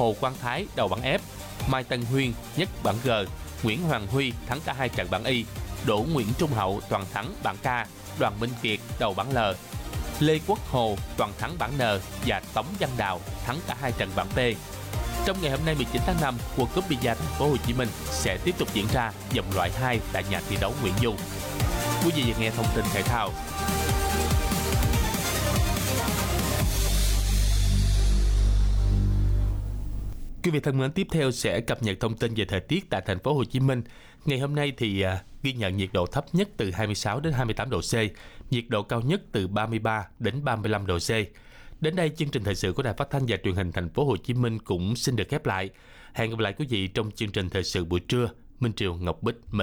Hồ Quang Thái đầu bảng F, Mai Tân Huyên nhất bảng G, Nguyễn Hoàng Huy thắng cả 2 trận bảng Y, Đỗ Nguyễn Trung Hậu toàn thắng bảng K, Đoàn Minh Kiệt đầu bảng L, Lê Quốc Hồ toàn thắng bảng N và Tống Văn Đào thắng cả 2 trận bảng P. Trong ngày hôm nay 19 tháng 5, World Cup Bida Thành phố Hồ Chí Minh sẽ tiếp tục diễn ra vòng loại 2 tại nhà thi đấu Nguyễn Du. Quý vị vừa nghe thông tin thể thao. Quý vị thân mến, tiếp theo sẽ cập nhật thông tin về thời tiết tại thành phố Hồ Chí Minh. Ngày hôm nay thì ghi nhận nhiệt độ thấp nhất từ 26 đến 28 độ C, nhiệt độ cao nhất từ 33 đến 35 độ C. Đến đây, chương trình thời sự của Đài Phát thanh và Truyền hình thành phố Hồ Chí Minh cũng xin được khép lại. Hẹn gặp lại quý vị trong chương trình thời sự buổi trưa. Minh Triều, Ngọc Bích.